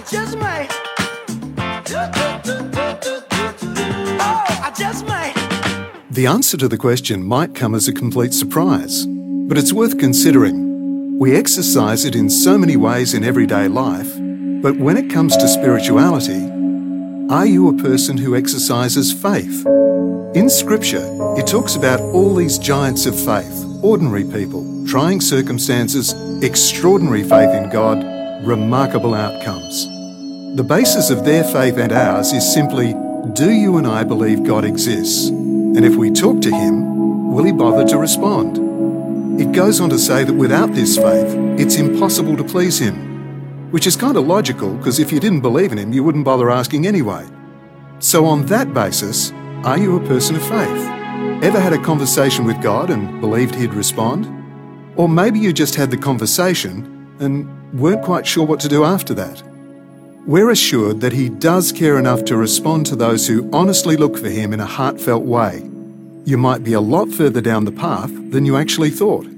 just might. Oh, I just might. The answer to the question might come as a complete surprise, but it's worth considering. We exercise it in so many ways in everyday life, but when it comes to spirituality, are you a person who exercises faith? In Scripture, it talks about all these giants of faith, ordinary people, trying circumstances, extraordinary faith in God, remarkable outcomes. The basis of their faith and ours is simply, do you and I believe God exists? And if we talk to Him, will He bother to respond? It goes on to say that without this faith, it's impossible to please Him, which is kind of logical because if you didn't believe in Him, you wouldn't bother asking anyway. So on that basis, are you a person of faith? Ever had a conversation with God and believed He'd respond? Or maybe you just had the conversation and weren't quite sure what to do after that. We're assured that He does care enough to respond to those who honestly look for Him in a heartfelt way. You might be a lot further down the path than you actually thought.